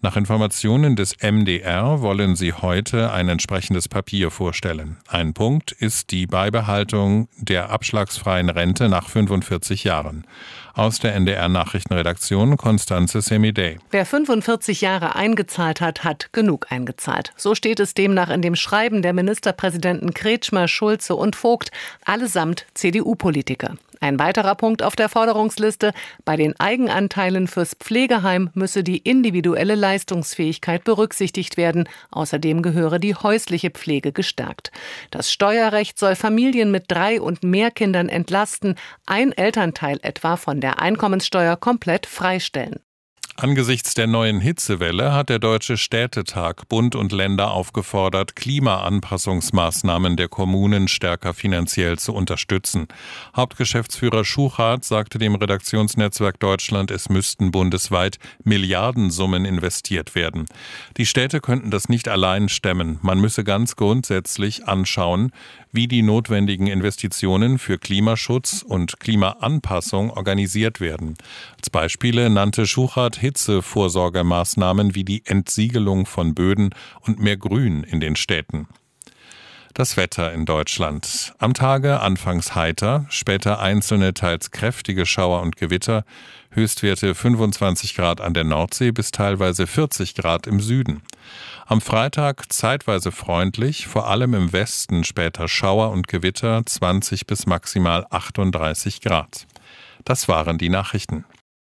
Nach Informationen des MDR wollen sie heute ein entsprechendes Papier vorstellen. Ein Punkt ist die Beibehaltung der abschlagsfreien Rente nach 45 Jahren. Aus der NDR-Nachrichtenredaktion Constanze Semidey. Wer 45 Jahre eingezahlt hat, hat genug eingezahlt. So steht es demnach in dem Schreiben der Ministerpräsidenten Kretschmer, Schulze und Vogt, allesamt CDU-Politiker. Ein weiterer Punkt auf der Forderungsliste: Bei den Eigenanteilen fürs Pflegeheim müsse die individuelle Leistungsfähigkeit berücksichtigt werden. Außerdem gehöre die häusliche Pflege gestärkt. Das Steuerrecht soll Familien mit 3 und mehr Kindern entlasten, ein Elternteil etwa von der Einkommenssteuer komplett freistellen. Angesichts der neuen Hitzewelle hat der Deutsche Städtetag Bund und Länder aufgefordert, Klimaanpassungsmaßnahmen der Kommunen stärker finanziell zu unterstützen. Hauptgeschäftsführer Schuchart sagte dem Redaktionsnetzwerk Deutschland, es müssten bundesweit Milliardensummen investiert werden. Die Städte könnten das nicht allein stemmen. Man müsse ganz grundsätzlich anschauen, wie die notwendigen Investitionen für Klimaschutz und Klimaanpassung organisiert werden. Als Beispiele nannte Schuchart Hitzevorsorgemaßnahmen wie die Entsiegelung von Böden und mehr Grün in den Städten. Das Wetter in Deutschland. Am Tage anfangs heiter, später einzelne, teils kräftige Schauer und Gewitter, Höchstwerte 25 Grad an der Nordsee bis teilweise 40 Grad im Süden. Am Freitag zeitweise freundlich, vor allem im Westen später Schauer und Gewitter, 20 bis maximal 38 Grad. Das waren die Nachrichten.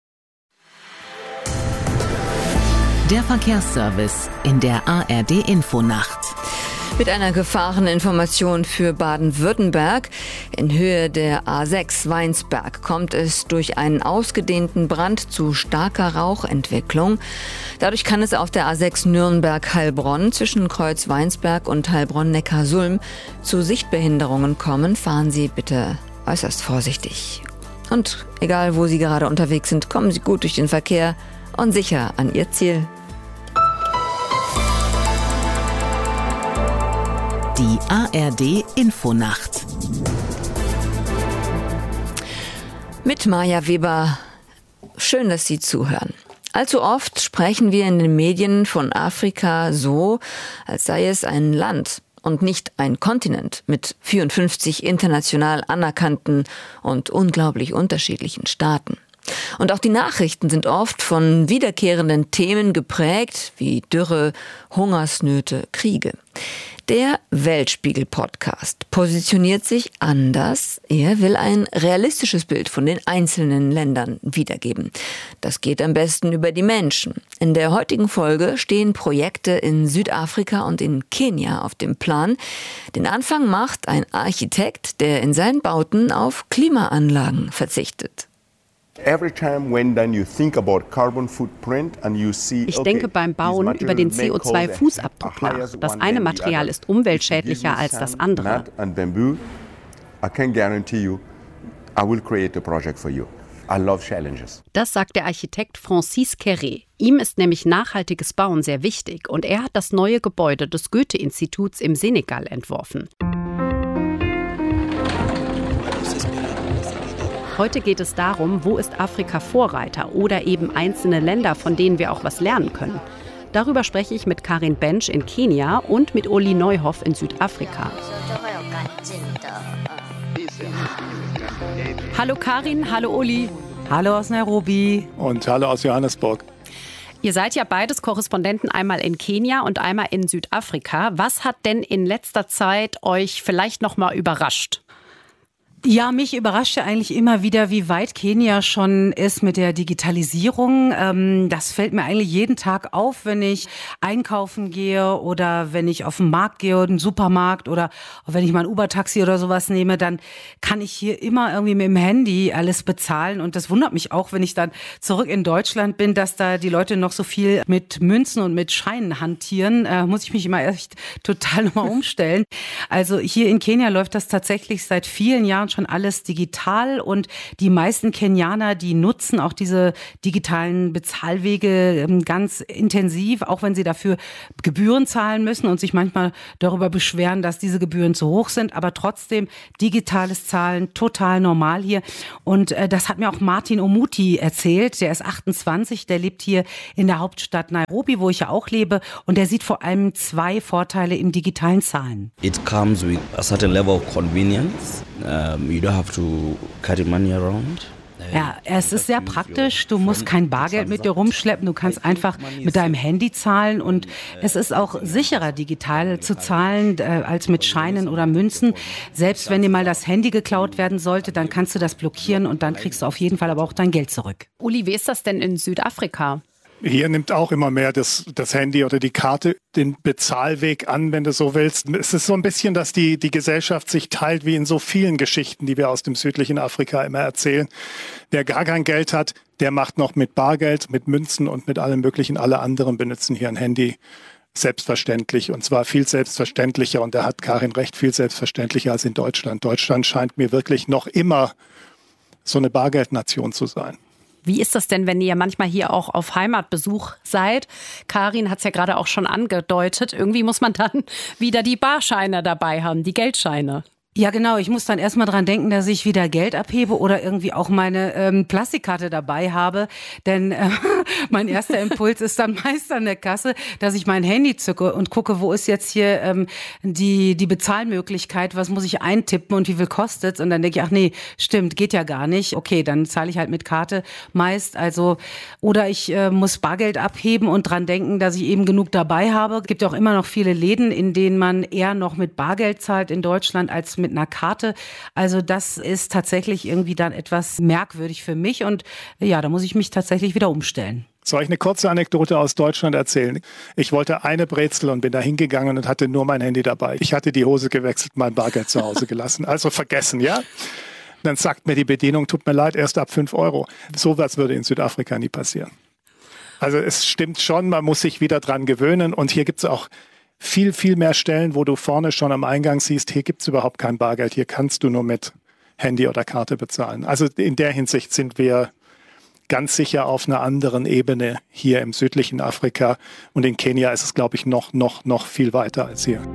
Der Verkehrsservice in der ARD-Infonacht. Mit einer Gefahreninformation für Baden-Württemberg. In Höhe der A6 Weinsberg kommt es durch einen ausgedehnten Brand zu starker Rauchentwicklung. Dadurch kann es auf der A6 Nürnberg-Heilbronn zwischen Kreuz Weinsberg und Heilbronn-Neckarsulm zu Sichtbehinderungen kommen. Fahren Sie bitte äußerst vorsichtig. Und egal, wo Sie gerade unterwegs sind, kommen Sie gut durch den Verkehr und sicher an Ihr Ziel. Die ARD-Infonacht. Mit Maja Weber. Schön, dass Sie zuhören. Allzu oft sprechen wir in den Medien von Afrika so, als sei es ein Land und nicht ein Kontinent mit 54 international anerkannten und unglaublich unterschiedlichen Staaten. Und auch die Nachrichten sind oft von wiederkehrenden Themen geprägt, wie Dürre, Hungersnöte, Kriege. Der Weltspiegel-Podcast positioniert sich anders. Er will ein realistisches Bild von den einzelnen Ländern wiedergeben. Das geht am besten über die Menschen. In der heutigen Folge stehen Projekte in Südafrika und in Kenia auf dem Plan. Den Anfang macht ein Architekt, der in seinen Bauten auf Klimaanlagen verzichtet. Ich denke beim Bauen über den CO2-Fußabdruck nach. Das eine Material ist umweltschädlicher als das andere. Das sagt der Architekt Francis Quéré. Ihm ist nämlich nachhaltiges Bauen sehr wichtig und er hat das neue Gebäude des Goethe-Instituts im Senegal entworfen. Heute geht es darum, wo ist Afrika Vorreiter oder eben einzelne Länder, von denen wir auch was lernen können. Darüber spreche ich mit Karin Bench in Kenia und mit Uli Neuhoff in Südafrika. Hallo Karin, hallo Uli. Hallo aus Nairobi. Und hallo aus Johannesburg. Ihr seid ja beides Korrespondenten, einmal in Kenia und einmal in Südafrika. Was hat denn in letzter Zeit euch vielleicht noch mal überrascht? Ja, mich überrascht ja eigentlich immer wieder, wie weit Kenia schon ist mit der Digitalisierung. Das fällt mir eigentlich jeden Tag auf, wenn ich einkaufen gehe oder wenn ich auf den Markt gehe, einen Supermarkt oder wenn ich mal ein Uber-Taxi oder sowas nehme, dann kann ich hier immer irgendwie mit dem Handy alles bezahlen. Und das wundert mich auch, wenn ich dann zurück in Deutschland bin, dass da die Leute noch so viel mit Münzen und mit Scheinen hantieren. Muss ich mich immer echt total nochmal umstellen. Also hier in Kenia läuft das tatsächlich seit vielen Jahren dauernd schon alles digital und die meisten Kenianer, die nutzen auch diese digitalen Bezahlwege ganz intensiv, auch wenn sie dafür Gebühren zahlen müssen und sich manchmal darüber beschweren, dass diese Gebühren zu hoch sind, aber trotzdem digitales Zahlen total normal hier. Und das hat mir auch Martin Omuti erzählt, der ist 28, der lebt hier in der Hauptstadt Nairobi, wo ich ja auch lebe, und der sieht vor allem 2 Vorteile im digitalen Zahlen. It comes with a certain level of convenience. You don't have to carry money around. Ja, es ist sehr praktisch. Du musst kein Bargeld mit dir rumschleppen. Du kannst einfach mit deinem Handy zahlen. Und es ist auch sicherer, digital zu zahlen, als mit Scheinen oder Münzen. Selbst wenn dir mal das Handy geklaut werden sollte, dann kannst du das blockieren und dann kriegst du auf jeden Fall aber auch dein Geld zurück. Uli, wie ist das denn in Südafrika? Hier nimmt auch immer mehr das Handy oder die Karte den Bezahlweg an, wenn du so willst. Es ist so ein bisschen, dass die Gesellschaft sich teilt, wie in so vielen Geschichten, die wir aus dem südlichen Afrika immer erzählen. Wer gar kein Geld hat, der macht noch mit Bargeld, mit Münzen und mit allem Möglichen. Alle anderen benutzen hier ein Handy selbstverständlich, und zwar viel selbstverständlicher. Und da hat Karin recht, viel selbstverständlicher als in Deutschland. Deutschland scheint mir wirklich noch immer so eine Bargeldnation zu sein. Wie ist das denn, wenn ihr manchmal hier auch auf Heimatbesuch seid? Karin hat es ja gerade auch schon angedeutet. Irgendwie muss man dann wieder die Barscheine dabei haben, die Geldscheine. Ja, genau. Ich muss dann erstmal dran denken, dass ich wieder Geld abhebe oder irgendwie auch meine Plastikkarte dabei habe. Denn mein erster Impuls ist dann meist an der Kasse, dass ich mein Handy zücke und gucke, wo ist jetzt hier die Bezahlmöglichkeit, was muss ich eintippen und wie viel kostet's? Und dann denke ich, ach nee, stimmt, geht ja gar nicht. Okay, dann zahle ich halt mit Karte meist. Also, oder ich muss Bargeld abheben und dran denken, dass ich eben genug dabei habe. Es gibt ja auch immer noch viele Läden, in denen man eher noch mit Bargeld zahlt in Deutschland als mit einer Karte. Also das ist tatsächlich irgendwie dann etwas merkwürdig für mich und ja, da muss ich mich tatsächlich wieder umstellen. Soll ich eine kurze Anekdote aus Deutschland erzählen? Ich wollte eine Brezel und bin da hingegangen und hatte nur mein Handy dabei. Ich hatte die Hose gewechselt, mein Bargeld zu Hause gelassen. Also vergessen, ja? Dann sagt mir die Bedienung, tut mir leid, erst ab 5 €. Sowas würde in Südafrika nie passieren. Also es stimmt schon, man muss sich wieder dran gewöhnen und hier gibt es auch viel, viel mehr Stellen, wo du vorne schon am Eingang siehst, hier gibt es überhaupt kein Bargeld, hier kannst du nur mit Handy oder Karte bezahlen. Also in der Hinsicht sind wir ganz sicher auf einer anderen Ebene hier im südlichen Afrika und in Kenia ist es, glaube ich, noch viel weiter als hier.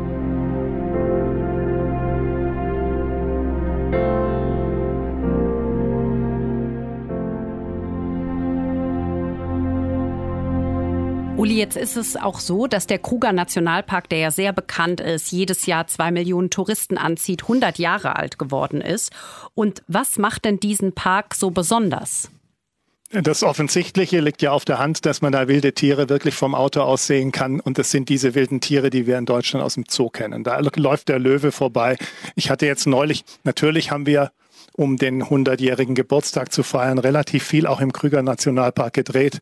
Uli, jetzt ist es auch so, dass der Kruger Nationalpark, der ja sehr bekannt ist, jedes Jahr 2 Millionen Touristen anzieht, 100 Jahre alt geworden ist. Und was macht denn diesen Park so besonders? Das Offensichtliche liegt ja auf der Hand, dass man da wilde Tiere wirklich vom Auto aus sehen kann. Und das sind diese wilden Tiere, die wir in Deutschland aus dem Zoo kennen. Da läuft der Löwe vorbei. Ich hatte jetzt neulich, natürlich haben wir, um den 100-jährigen Geburtstag zu feiern, relativ viel auch im Kruger Nationalpark gedreht.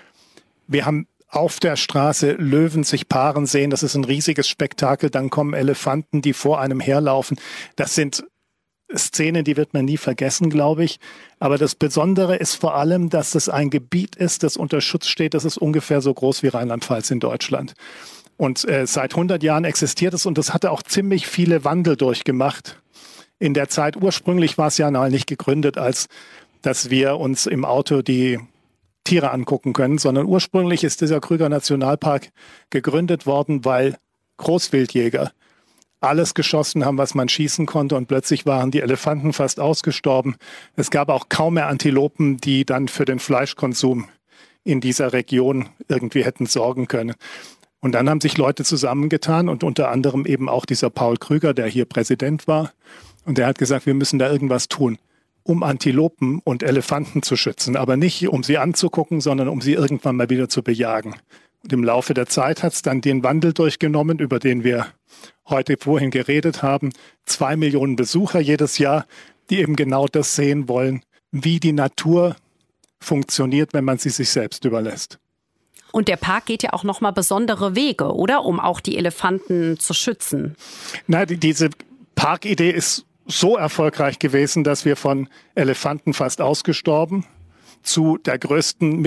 Wir haben auf der Straße Löwen sich paaren sehen. Das ist ein riesiges Spektakel. Dann kommen Elefanten, die vor einem herlaufen. Das sind Szenen, die wird man nie vergessen, glaube ich. Aber das Besondere ist vor allem, dass das ein Gebiet ist, das unter Schutz steht. Das ist ungefähr so groß wie Rheinland-Pfalz in Deutschland. Und seit 100 Jahren existiert es und das hatte auch ziemlich viele Wandel durchgemacht. In der Zeit, ursprünglich war es ja noch nicht gegründet, als dass wir uns im Auto die Tiere angucken können, sondern ursprünglich ist dieser Kruger Nationalpark gegründet worden, weil Großwildjäger alles geschossen haben, was man schießen konnte und plötzlich waren die Elefanten fast ausgestorben. Es gab auch kaum mehr Antilopen, die dann für den Fleischkonsum in dieser Region irgendwie hätten sorgen können. Und dann haben sich Leute zusammengetan und unter anderem eben auch dieser Paul Krüger, der hier Präsident war. Und der hat gesagt, wir müssen da irgendwas tun, um Antilopen und Elefanten zu schützen. Aber nicht, um sie anzugucken, sondern um sie irgendwann mal wieder zu bejagen. Und im Laufe der Zeit hat es dann den Wandel durchgenommen, über den wir heute vorhin geredet haben. 2 Millionen Besucher jedes Jahr, die eben genau das sehen wollen, wie die Natur funktioniert, wenn man sie sich selbst überlässt. Und der Park geht ja auch nochmal besondere Wege, oder? Um auch die Elefanten zu schützen. Na, diese Parkidee ist so erfolgreich gewesen, dass wir von Elefanten fast ausgestorben zu der größten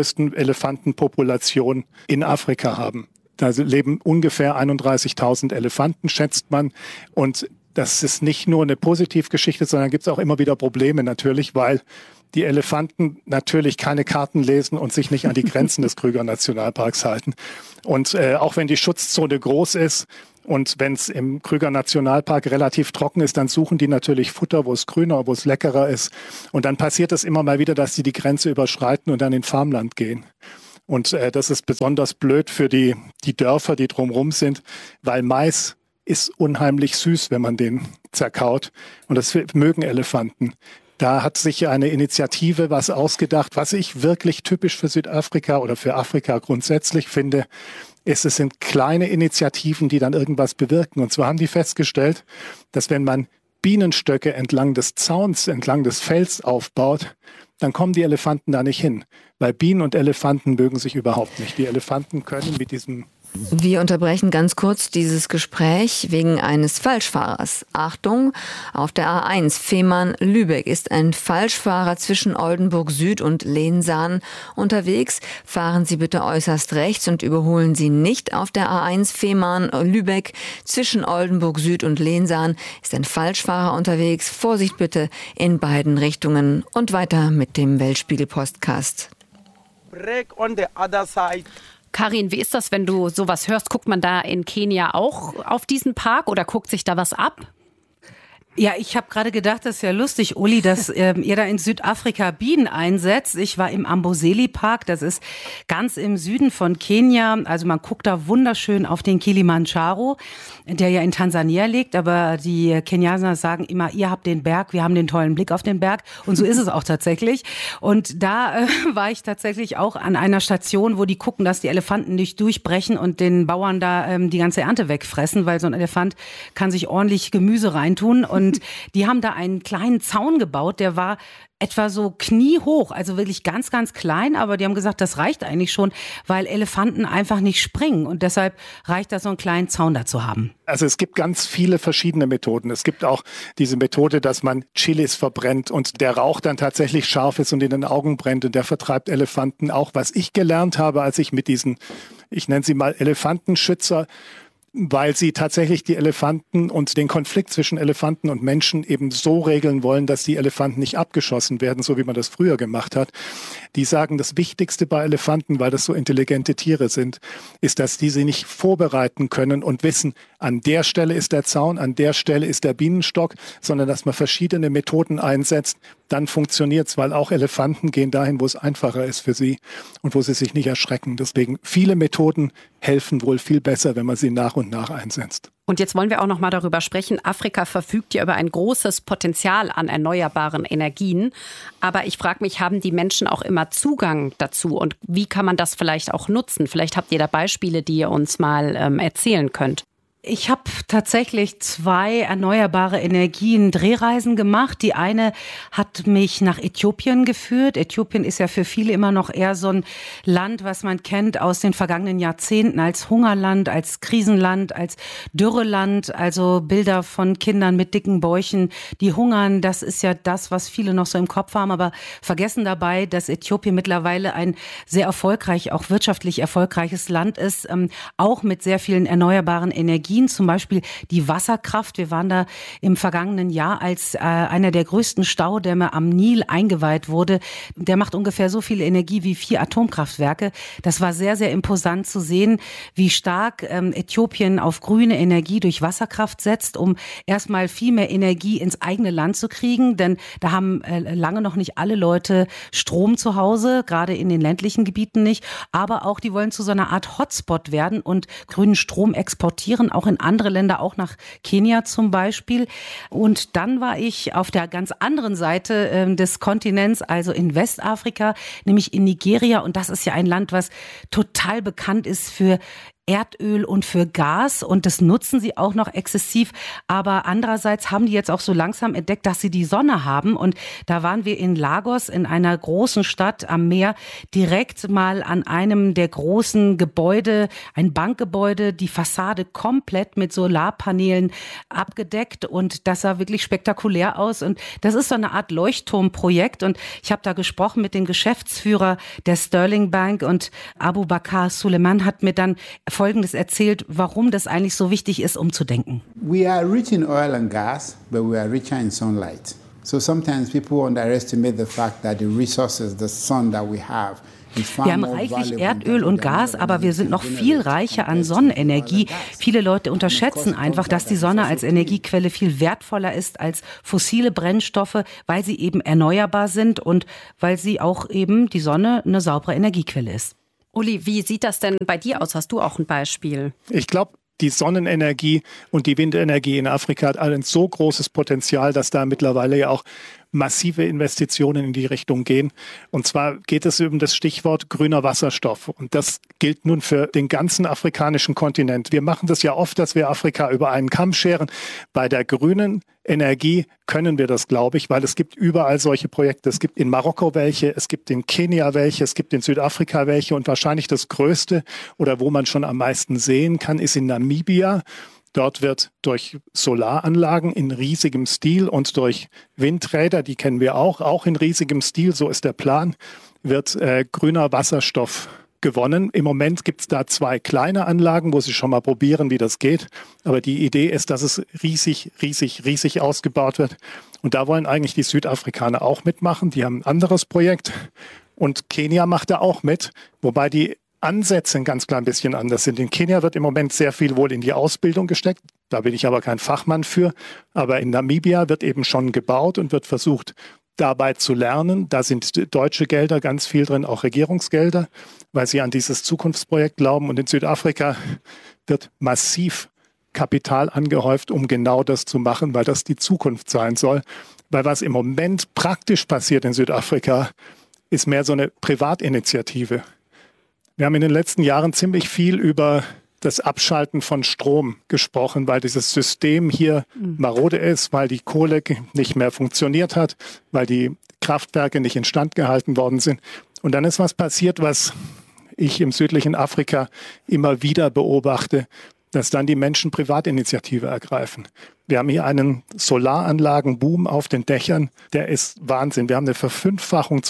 Elefantenpopulation in Afrika haben. Da leben ungefähr 31.000 Elefanten, schätzt man. Und das ist nicht nur eine Positivgeschichte, sondern gibt es auch immer wieder Probleme natürlich, weil die Elefanten natürlich keine Karten lesen und sich nicht an die Grenzen des Krüger-Nationalparks halten. Und auch wenn die Schutzzone groß ist und wenn es im Krüger-Nationalpark relativ trocken ist, dann suchen die natürlich Futter, wo es grüner, wo es leckerer ist. Und dann passiert es immer mal wieder, dass sie die Grenze überschreiten und dann in Farmland gehen. Und das ist besonders blöd für die Dörfer, die drumherum sind, weil Mais ist unheimlich süß, wenn man den zerkaut. Und das mögen Elefanten. Da hat sich eine Initiative was ausgedacht, was ich wirklich typisch für Südafrika oder für Afrika grundsätzlich finde. Es sind kleine Initiativen, die dann irgendwas bewirken. Und zwar haben die festgestellt, dass wenn man Bienenstöcke entlang des Zauns, entlang des Fells aufbaut, dann kommen die Elefanten da nicht hin. Weil Bienen und Elefanten mögen sich überhaupt nicht. Die Elefanten können mit diesem... Wir unterbrechen ganz kurz dieses Gespräch wegen eines Falschfahrers. Achtung, auf der A1 Fehmarn-Lübeck ist ein Falschfahrer zwischen Oldenburg Süd und Lensahn unterwegs. Fahren Sie bitte äußerst rechts und überholen Sie nicht. Auf der A1 Fehmarn-Lübeck zwischen Oldenburg Süd und Lensahn ist ein Falschfahrer unterwegs. Vorsicht bitte in beiden Richtungen. Und weiter mit dem Weltspiegel-Podcast. Break on the other side. Karin, wie ist das, wenn du sowas hörst? Guckt man da in Kenia auch auf diesen Park oder guckt sich da was ab? Ja, ich habe gerade gedacht, das ist ja lustig, Uli, dass ihr da in Südafrika Bienen einsetzt. Ich war im Amboseli Park, das ist ganz im Süden von Kenia. Also man guckt da wunderschön auf den Kilimanjaro, der ja in Tansania liegt. Aber die Kenianer sagen immer, ihr habt den Berg, wir haben den tollen Blick auf den Berg. Und so ist es auch tatsächlich. Und da war ich tatsächlich auch an einer Station, wo die gucken, dass die Elefanten nicht durchbrechen und den Bauern da die ganze Ernte wegfressen, weil so ein Elefant kann sich ordentlich Gemüse reintun. Und die haben da einen kleinen Zaun gebaut, der war etwa so kniehoch, also wirklich ganz, ganz klein. Aber die haben gesagt, das reicht eigentlich schon, weil Elefanten einfach nicht springen. Und deshalb reicht das, so einen kleinen Zaun da zu haben. Also es gibt ganz viele verschiedene Methoden. Es gibt auch diese Methode, dass man Chilis verbrennt und der Rauch dann tatsächlich scharf ist und in den Augen brennt. Und der vertreibt Elefanten auch. Was ich gelernt habe, als ich mit diesen, ich nenne sie mal Elefantenschützer, weil sie tatsächlich die Elefanten und den Konflikt zwischen Elefanten und Menschen eben so regeln wollen, dass die Elefanten nicht abgeschossen werden, so wie man das früher gemacht hat. Die sagen, das Wichtigste bei Elefanten, weil das so intelligente Tiere sind, ist, dass die sie nicht vorbereiten können und wissen, an der Stelle ist der Zaun, an der Stelle ist der Bienenstock, sondern dass man verschiedene Methoden einsetzt. Dann funktioniert's, weil auch Elefanten gehen dahin, wo es einfacher ist für sie und wo sie sich nicht erschrecken. Deswegen viele Methoden helfen wohl viel besser, wenn man sie nach und nach einsetzt. Und jetzt wollen wir auch noch mal darüber sprechen. Afrika verfügt ja über ein großes Potenzial an erneuerbaren Energien. Aber ich frage mich, haben die Menschen auch immer Zugang dazu? Und wie kann man das vielleicht auch nutzen? Vielleicht habt ihr da Beispiele, die ihr uns mal erzählen könnt. Ich habe tatsächlich 2 erneuerbare Energien Drehreisen gemacht. Die eine hat mich nach Äthiopien geführt. Äthiopien ist ja für viele immer noch eher so ein Land, was man kennt aus den vergangenen Jahrzehnten als Hungerland, als Krisenland, als Dürreland. Also Bilder von Kindern mit dicken Bäuchen, die hungern. Das ist ja das, was viele noch so im Kopf haben, aber vergessen dabei, dass Äthiopien mittlerweile ein sehr erfolgreich, auch wirtschaftlich erfolgreiches Land ist, auch mit sehr vielen erneuerbaren Energien. Zum Beispiel die Wasserkraft. Wir waren da im vergangenen Jahr, als einer der größten Staudämme am Nil eingeweiht wurde. Der macht ungefähr so viel Energie wie 4 Atomkraftwerke. Das war sehr, sehr imposant zu sehen, wie stark Äthiopien auf grüne Energie durch Wasserkraft setzt, um erstmal viel mehr Energie ins eigene Land zu kriegen. Denn da haben lange noch nicht alle Leute Strom zu Hause, gerade in den ländlichen Gebieten nicht. Aber auch, die wollen zu so einer Art Hotspot werden und grünen Strom exportieren, auch in andere Länder, auch nach Kenia zum Beispiel. Und dann war ich auf der ganz anderen Seite des Kontinents, also in Westafrika, nämlich in Nigeria. Und das ist ja ein Land, was total bekannt ist für Erdöl und für Gas, und das nutzen sie auch noch exzessiv. Aber andererseits haben die jetzt auch so langsam entdeckt, dass sie die Sonne haben. Und da waren wir in Lagos, in einer großen Stadt am Meer, direkt mal an einem der großen Gebäude, ein Bankgebäude, die Fassade komplett mit Solarpanelen abgedeckt. Und das sah wirklich spektakulär aus. Und das ist so eine Art Leuchtturmprojekt. Und ich habe da gesprochen mit dem Geschäftsführer der Sterling Bank, und Abubakar Suleiman hat mir dann Folgendes erzählt, warum das eigentlich so wichtig ist, umzudenken. We are rich in oil and gas, but we are richer in sunlight. So sometimes people underestimate the fact that the resources, the sun that we have, wir haben reichlich Erdöl und Gas, aber wir sind noch viel reicher an Sonnenenergie. Viele Leute unterschätzen einfach, dass die Sonne als Energiequelle viel wertvoller ist als fossile Brennstoffe, weil sie eben erneuerbar sind und weil sie auch eben die Sonne eine saubere Energiequelle ist. Uli, wie sieht das denn bei dir aus? Hast du auch ein Beispiel? Ich glaube, die Sonnenenergie und die Windenergie in Afrika hat ein so großes Potenzial, dass da mittlerweile ja auch massive Investitionen in die Richtung gehen. Und zwar geht es um das Stichwort grüner Wasserstoff. Und das gilt nun für den ganzen afrikanischen Kontinent. Wir machen das ja oft, dass wir Afrika über einen Kamm scheren. Bei der grünen Energie können wir das, glaube ich, weil es gibt überall solche Projekte. Es gibt in Marokko welche, es gibt in Kenia welche, es gibt in Südafrika welche. Und wahrscheinlich das Größte oder wo man schon am meisten sehen kann, ist in Namibia. Dort wird durch Solaranlagen in riesigem Stil und durch Windräder, die kennen wir auch in riesigem Stil, so ist der Plan, wird grüner Wasserstoff gewonnen. Im Moment gibt es da 2 kleine Anlagen, wo sie schon mal probieren, wie das geht. Aber die Idee ist, dass es riesig ausgebaut wird. Und da wollen eigentlich die Südafrikaner auch mitmachen. Die haben ein anderes Projekt. Und Kenia macht da auch mit, wobei die Ansätze ein ganz klein bisschen anders sind. In Kenia wird im Moment sehr viel wohl in die Ausbildung gesteckt. Da bin ich aber kein Fachmann für. Aber in Namibia wird eben schon gebaut und wird versucht, dabei zu lernen. Da sind deutsche Gelder ganz viel drin, auch Regierungsgelder, weil sie an dieses Zukunftsprojekt glauben. Und in Südafrika wird massiv Kapital angehäuft, um genau das zu machen, weil das die Zukunft sein soll. Weil was im Moment praktisch passiert in Südafrika, ist mehr so eine Privatinitiative. Wir haben in den letzten Jahren ziemlich viel über das Abschalten von Strom gesprochen, weil dieses System hier marode ist, weil die Kohle nicht mehr funktioniert hat, weil die Kraftwerke nicht instand gehalten worden sind. Und dann ist was passiert, was ich im südlichen Afrika immer wieder beobachte, dass dann die Menschen Privatinitiative ergreifen. Wir haben hier einen Solaranlagenboom auf den Dächern, der ist Wahnsinn. Wir haben eine Verfünffachung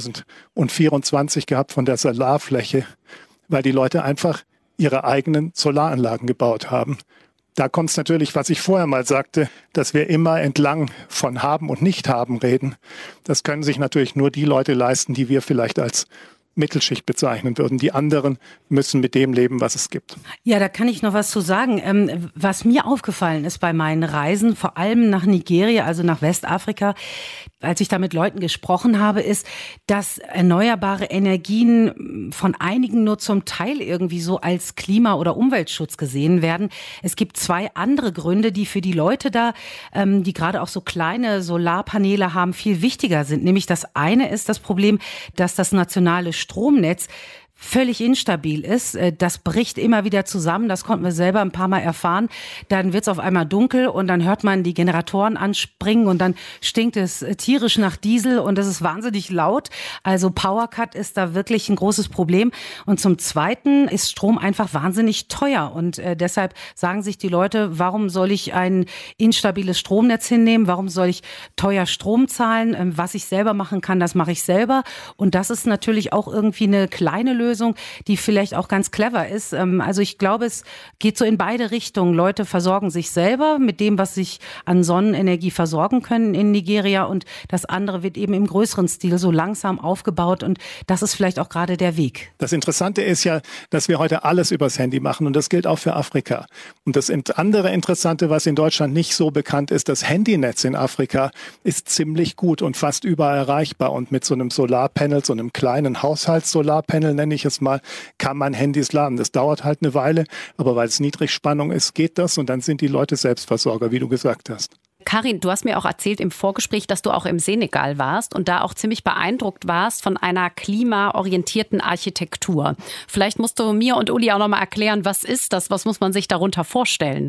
2024 gehabt von der Solarfläche, weil die Leute einfach ihre eigenen Solaranlagen gebaut haben. Da kommt es natürlich, was ich vorher mal sagte, dass wir immer entlang von Haben und Nicht-Haben reden. Das können sich natürlich nur die Leute leisten, die wir vielleicht als Mittelschicht bezeichnen würden. Die anderen müssen mit dem leben, was es gibt. Ja, da kann ich noch was zu sagen. Was mir aufgefallen ist bei meinen Reisen, vor allem nach Nigeria, also nach Westafrika, als ich da mit Leuten gesprochen habe, ist, dass erneuerbare Energien von einigen nur zum Teil irgendwie so als Klima- oder Umweltschutz gesehen werden. Es gibt 2 andere Gründe, die für die Leute da, die gerade auch so kleine Solarpaneele haben, viel wichtiger sind. Nämlich das eine ist das Problem, dass das nationale Stromnetz völlig instabil ist. Das bricht immer wieder zusammen. Das konnten wir selber ein paar Mal erfahren. Dann wird es auf einmal dunkel und dann hört man die Generatoren anspringen und dann stinkt es tierisch nach Diesel und es ist wahnsinnig laut. Also Powercut ist da wirklich ein großes Problem. Und zum Zweiten ist Strom einfach wahnsinnig teuer. Und deshalb sagen sich die Leute, warum soll ich ein instabiles Stromnetz hinnehmen? Warum soll ich teuer Strom zahlen? Was ich selber machen kann, das mache ich selber. Und das ist natürlich auch irgendwie eine kleine Lösung, die vielleicht auch ganz clever ist. Also ich glaube, es geht so in beide Richtungen. Leute versorgen sich selber mit dem, was sich an Sonnenenergie versorgen können in Nigeria und das andere wird eben im größeren Stil so langsam aufgebaut und das ist vielleicht auch gerade der Weg. Das Interessante ist ja, dass wir heute alles übers Handy machen und das gilt auch für Afrika. Und das andere Interessante, was in Deutschland nicht so bekannt ist, das Handynetz in Afrika ist ziemlich gut und fast überall erreichbar und mit so einem Solarpanel, so einem kleinen Haushaltssolarpanel nenne ich es mal, kann man Handys laden. Das dauert halt eine Weile, aber weil es Niedrigspannung ist, geht das und dann sind die Leute Selbstversorger, wie du gesagt hast. Karin, du hast mir auch erzählt im Vorgespräch, dass du auch im Senegal warst und da auch ziemlich beeindruckt warst von einer klimaorientierten Architektur. Vielleicht musst du mir und Uli auch noch mal erklären, was ist das? Was muss man sich darunter vorstellen?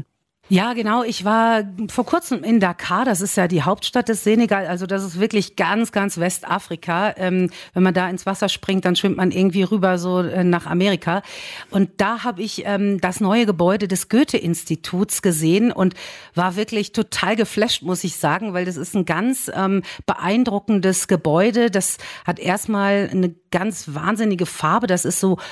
Ja, genau. Ich war vor kurzem in Dakar. Das ist ja die Hauptstadt des Senegal. Also das ist wirklich ganz, ganz Westafrika. Wenn man da ins Wasser springt, dann schwimmt man irgendwie rüber so nach Amerika. Und da habe ich das neue Gebäude des Goethe-Instituts gesehen und war wirklich total geflasht, muss ich sagen, weil das ist ein ganz beeindruckendes Gebäude. Das hat erstmal eine ganz wahnsinnige Farbe. Das ist so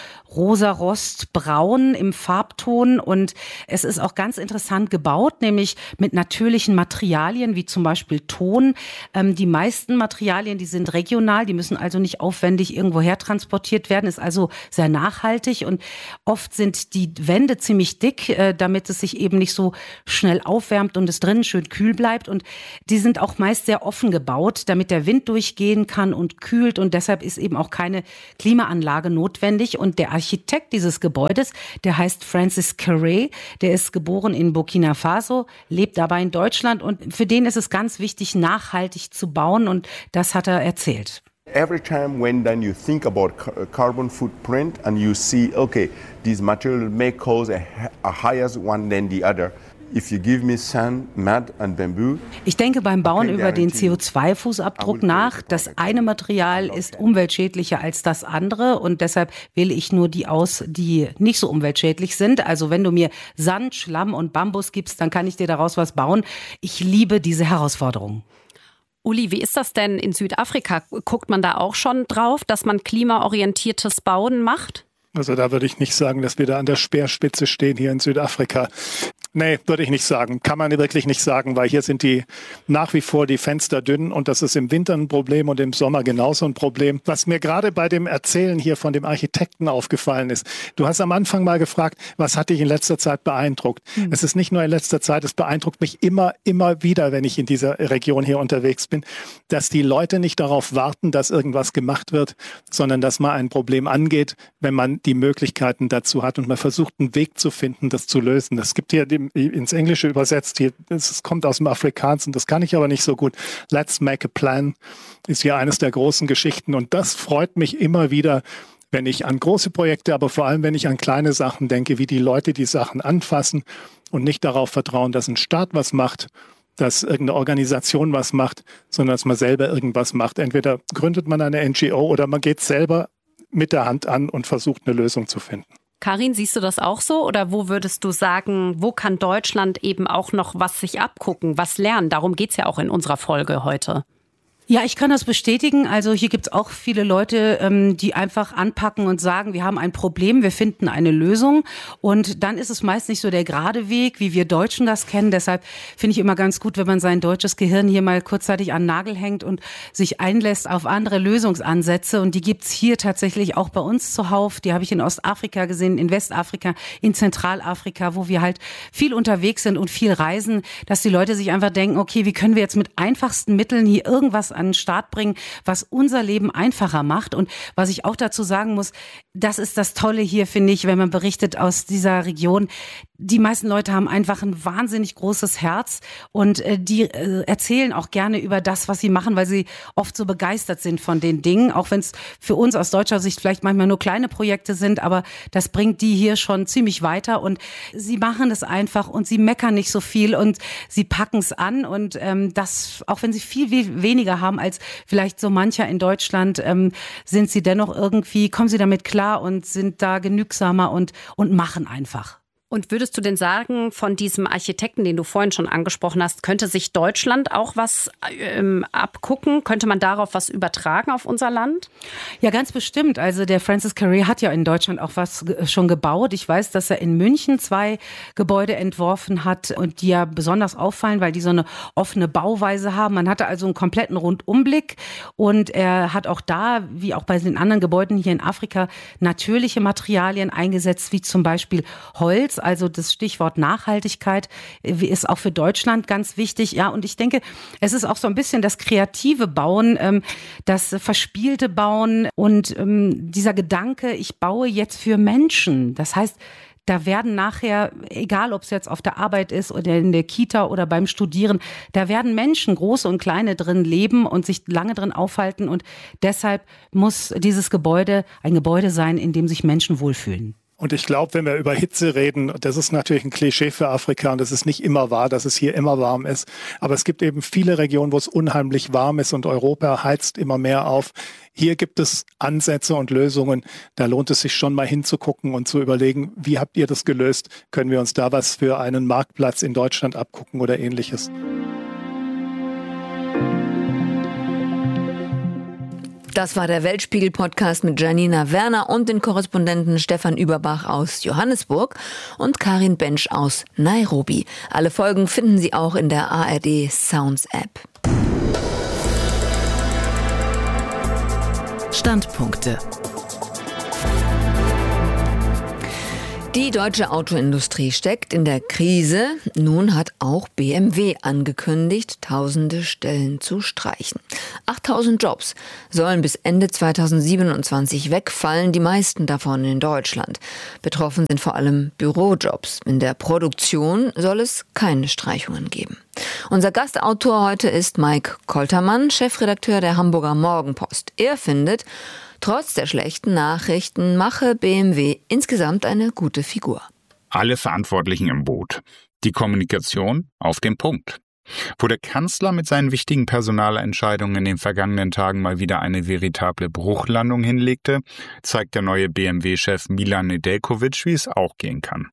rosa-rost-braun im Farbton und es ist auch ganz interessant gebaut, nämlich mit natürlichen Materialien, wie zum Beispiel Ton. Die meisten Materialien, die sind regional, die müssen also nicht aufwendig irgendwoher transportiert werden, ist also sehr nachhaltig und oft sind die Wände ziemlich dick, damit es sich eben nicht so schnell aufwärmt und es drinnen schön kühl bleibt und die sind auch meist sehr offen gebaut, damit der Wind durchgehen kann und kühlt und deshalb ist eben auch keine Klimaanlage notwendig und der Architekt dieses Gebäudes, der heißt Francis Carré, der ist geboren in Burkina Faso, lebt aber in Deutschland und für den ist es ganz wichtig, nachhaltig zu bauen und das hat er erzählt. Every time when then you think about carbon footprint and you see, okay, this material may cause a higher one than the other. If you give me sand, mud and bamboo. Ich denke beim Bauen über den CO2-Fußabdruck nach. Das eine Material ist umweltschädlicher als das andere und deshalb wähle ich nur die aus, die nicht so umweltschädlich sind. Also wenn du mir Sand, Schlamm und Bambus gibst, dann kann ich dir daraus was bauen. Ich liebe diese Herausforderung. Uli, wie ist das denn in Südafrika? Guckt man da auch schon drauf, dass man klimaorientiertes Bauen macht? Also da würde ich nicht sagen, dass wir da an der Speerspitze stehen hier in Südafrika. Nee, würde ich nicht sagen. Kann man wirklich nicht sagen, weil hier sind nach wie vor die Fenster dünn und das ist im Winter ein Problem und im Sommer genauso ein Problem. Was mir gerade bei dem Erzählen hier von dem Architekten aufgefallen ist, du hast am Anfang mal gefragt, was hat dich in letzter Zeit beeindruckt? Es ist nicht nur in letzter Zeit, es beeindruckt mich immer wieder, wenn ich in dieser Region hier unterwegs bin, dass die Leute nicht darauf warten, dass irgendwas gemacht wird, sondern dass man ein Problem angeht, wenn man die Möglichkeiten dazu hat und man versucht, einen Weg zu finden, das zu lösen. Es gibt hier ins Englische übersetzt, es kommt aus dem Afrikanischen, das kann ich aber nicht so gut. Let's make a plan ist hier eines der großen Geschichten und das freut mich immer wieder, wenn ich an große Projekte, aber vor allem, wenn ich an kleine Sachen denke, wie die Leute die Sachen anfassen und nicht darauf vertrauen, dass ein Staat was macht, dass irgendeine Organisation was macht, sondern dass man selber irgendwas macht. Entweder gründet man eine NGO oder man geht selber mit der Hand an und versucht, eine Lösung zu finden. Karin, siehst du das auch so? Oder wo würdest du sagen, wo kann Deutschland eben auch noch was sich abgucken, was lernen? Darum geht's ja auch in unserer Folge heute. Ja, ich kann das bestätigen. Also hier gibt's auch viele Leute, die einfach anpacken und sagen, wir haben ein Problem, wir finden eine Lösung. Und dann ist es meist nicht so der gerade Weg, wie wir Deutschen das kennen. Deshalb finde ich immer ganz gut, wenn man sein deutsches Gehirn hier mal kurzzeitig an den Nagel hängt und sich einlässt auf andere Lösungsansätze. Und die gibt's hier tatsächlich auch bei uns zuhauf. Die habe ich in Ostafrika gesehen, in Westafrika, in Zentralafrika, wo wir halt viel unterwegs sind und viel reisen, dass die Leute sich einfach denken, okay, wie können wir jetzt mit einfachsten Mitteln hier irgendwas an den Start bringen, was unser Leben einfacher macht. Und was ich auch dazu sagen muss, das ist das Tolle hier, finde ich, wenn man berichtet aus dieser Region. Die meisten Leute haben einfach ein wahnsinnig großes Herz und die erzählen auch gerne über das, was sie machen, weil sie oft so begeistert sind von den Dingen, auch wenn es für uns aus deutscher Sicht vielleicht manchmal nur kleine Projekte sind, aber das bringt die hier schon ziemlich weiter und sie machen es einfach und sie meckern nicht so viel und sie packen es an und das, auch wenn sie viel weniger haben als vielleicht so mancher in Deutschland, sind sie dennoch irgendwie, kommen sie damit klar und sind da genügsamer und machen einfach. Und würdest du denn sagen, von diesem Architekten, den du vorhin schon angesprochen hast, könnte sich Deutschland auch was abgucken? Könnte man darauf was übertragen auf unser Land? Ja, ganz bestimmt. Also der Francis Carré hat ja in Deutschland auch was schon gebaut. Ich weiß, dass er in München 2 Gebäude entworfen hat und die ja besonders auffallen, weil die so eine offene Bauweise haben. Man hatte also einen kompletten Rundumblick und er hat auch da, wie auch bei den anderen Gebäuden hier in Afrika, natürliche Materialien eingesetzt, wie zum Beispiel Holz. Also das Stichwort Nachhaltigkeit ist auch für Deutschland ganz wichtig. Ja, und ich denke, es ist auch so ein bisschen das kreative Bauen, das verspielte Bauen und dieser Gedanke, ich baue jetzt für Menschen. Das heißt, da werden nachher, egal ob es jetzt auf der Arbeit ist oder in der Kita oder beim Studieren, da werden Menschen, große und kleine, drin leben und sich lange drin aufhalten. Und deshalb muss dieses Gebäude ein Gebäude sein, in dem sich Menschen wohlfühlen. Und ich glaube, wenn wir über Hitze reden, das ist natürlich ein Klischee für Afrika und das ist nicht immer wahr, dass es hier immer warm ist. Aber es gibt eben viele Regionen, wo es unheimlich warm ist und Europa heizt immer mehr auf. Hier gibt es Ansätze und Lösungen. Da lohnt es sich schon mal hinzugucken und zu überlegen, wie habt ihr das gelöst? Können wir uns da was für einen Marktplatz in Deutschland abgucken oder Ähnliches? Das war der Weltspiegel-Podcast mit Janina Werner und den Korrespondenten Stefan Überbach aus Johannesburg und Karin Bensch aus Nairobi. Alle Folgen finden Sie auch in der ARD Sounds App. Standpunkte. Die deutsche Autoindustrie steckt in der Krise. Nun hat auch BMW angekündigt, tausende Stellen zu streichen. 8.000 Jobs sollen bis Ende 2027 wegfallen, die meisten davon in Deutschland. Betroffen sind vor allem Bürojobs. In der Produktion soll es keine Streichungen geben. Unser Gastautor heute ist Mike Koltermann, Chefredakteur der Hamburger Morgenpost. Er findet, trotz der schlechten Nachrichten mache BMW insgesamt eine gute Figur. Alle Verantwortlichen im Boot. Die Kommunikation auf den Punkt. Wo der Kanzler mit seinen wichtigen Personalentscheidungen in den vergangenen Tagen mal wieder eine veritable Bruchlandung hinlegte, zeigt der neue BMW-Chef Milan Nedeljkovic, wie es auch gehen kann.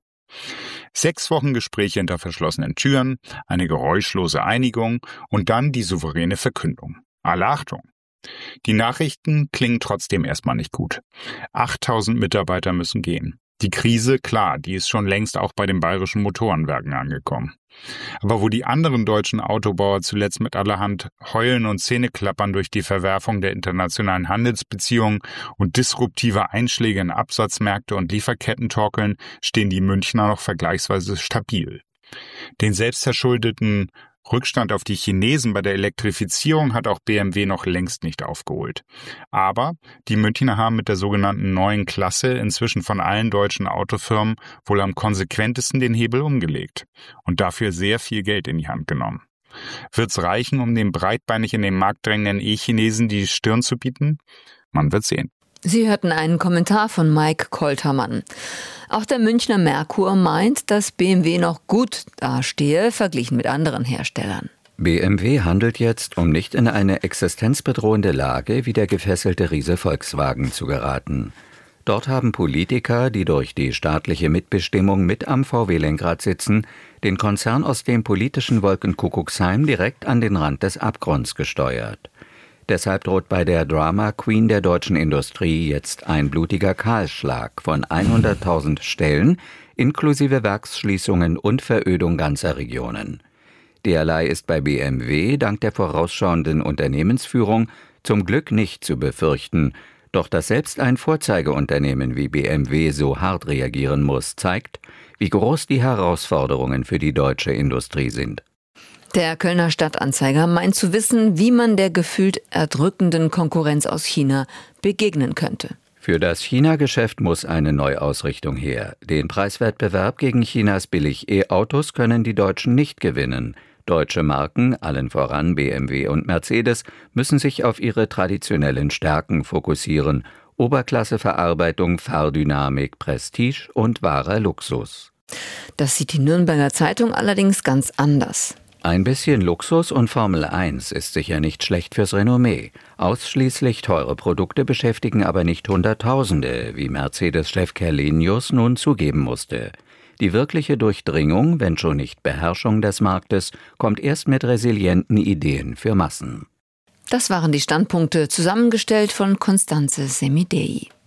6 Wochen Gespräche hinter verschlossenen Türen, eine geräuschlose Einigung und dann die souveräne Verkündung. Alle Achtung! Die Nachrichten klingen trotzdem erstmal nicht gut. 8.000 Mitarbeiter müssen gehen. Die Krise, klar, die ist schon längst auch bei den bayerischen Motorenwerken angekommen. Aber wo die anderen deutschen Autobauer zuletzt mit allerhand Heulen und Zähneklappern durch die Verwerfung der internationalen Handelsbeziehungen und disruptive Einschläge in Absatzmärkte und Lieferketten torkeln, stehen die Münchner noch vergleichsweise stabil. Den selbstverschuldeten Rückstand auf die Chinesen bei der Elektrifizierung hat auch BMW noch längst nicht aufgeholt. Aber die Münchner haben mit der sogenannten neuen Klasse inzwischen von allen deutschen Autofirmen wohl am konsequentesten den Hebel umgelegt und dafür sehr viel Geld in die Hand genommen. Wird's reichen, um den breitbeinig in den Markt drängenden E-Chinesen die Stirn zu bieten? Man wird sehen. Sie hörten einen Kommentar von Mike Koltermann. Auch der Münchner Merkur meint, dass BMW noch gut dastehe, verglichen mit anderen Herstellern. BMW handelt jetzt, um nicht in eine existenzbedrohende Lage wie der gefesselte Riese Volkswagen zu geraten. Dort haben Politiker, die durch die staatliche Mitbestimmung mit am VW-Lenkrad sitzen, den Konzern aus dem politischen Wolkenkuckucksheim direkt an den Rand des Abgrunds gesteuert. Deshalb droht bei der Drama Queen der deutschen Industrie jetzt ein blutiger Kahlschlag von 100.000 Stellen, inklusive Werksschließungen und Verödung ganzer Regionen. Derlei ist bei BMW dank der vorausschauenden Unternehmensführung zum Glück nicht zu befürchten. Doch dass selbst ein Vorzeigeunternehmen wie BMW so hart reagieren muss, zeigt, wie groß die Herausforderungen für die deutsche Industrie sind. Der Kölner Stadtanzeiger meint zu wissen, wie man der gefühlt erdrückenden Konkurrenz aus China begegnen könnte. Für das China-Geschäft muss eine Neuausrichtung her. Den Preiswettbewerb gegen Chinas Billig-E-Autos können die Deutschen nicht gewinnen. Deutsche Marken, allen voran BMW und Mercedes, müssen sich auf ihre traditionellen Stärken fokussieren. Oberklasseverarbeitung, Fahrdynamik, Prestige und wahrer Luxus. Das sieht die Nürnberger Zeitung allerdings ganz anders. Ein bisschen Luxus und Formel 1 ist sicher nicht schlecht fürs Renommee. Ausschließlich teure Produkte beschäftigen aber nicht Hunderttausende, wie Mercedes-Chef Kerlenius nun zugeben musste. Die wirkliche Durchdringung, wenn schon nicht Beherrschung des Marktes, kommt erst mit resilienten Ideen für Massen. Das waren die Standpunkte, zusammengestellt von Constanze Semidei.